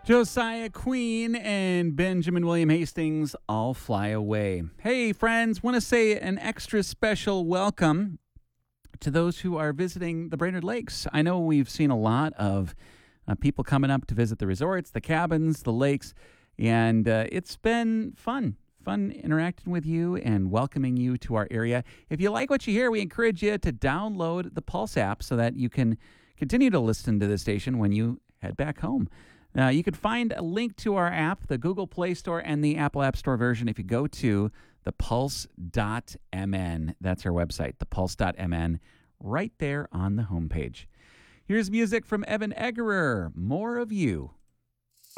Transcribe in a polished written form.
Josiah Queen and Benjamin William Hastings, I'll Fly Away. Hey, friends, want to say an extra special welcome to those who are visiting the Brainerd Lakes. I know we've seen a lot of people coming up to visit the resorts, the cabins, the lakes, and it's been fun interacting with you and welcoming you to our area. If you like what you hear, we encourage you to download the Pulse app so that you can continue to listen to the station when you head back home. You can find a link to our app, the Google Play Store and the Apple App Store version, if you go to thepulse.mn. That's our website, thepulse.mn, right there on the homepage. Here's music from Evan Egerer, More of You.